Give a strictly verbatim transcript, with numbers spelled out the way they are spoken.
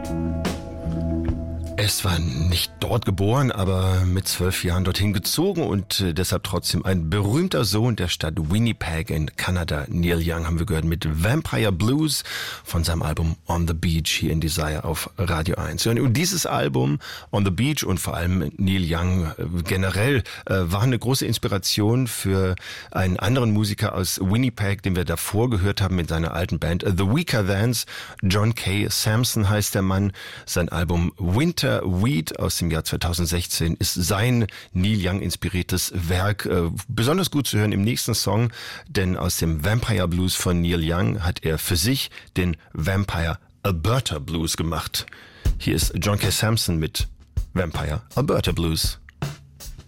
Es war nicht dort geboren, aber mit zwölf Jahren dorthin gezogen und äh, deshalb trotzdem ein berühmter Sohn der Stadt Winnipeg in Kanada. Neil Young haben wir gehört mit Vampire Blues von seinem Album On the Beach hier in Desire auf Radio eins. Und dieses Album On the Beach und vor allem Neil Young äh, generell äh, war eine große Inspiration für einen anderen Musiker aus Winnipeg, den wir davor gehört haben mit seiner alten Band The Weaker Thans. John K. Samson heißt der Mann. Sein Album Winter Weed aus dem Jahr zweitausendsechzehn ist sein Neil Young inspiriertes Werk. Äh, besonders gut zu hören im nächsten Song, denn aus dem Vampire Blues von Neil Young hat er für sich den Vampire Alberta Blues gemacht. Hier ist John K. Samson mit Vampire Alberta Blues.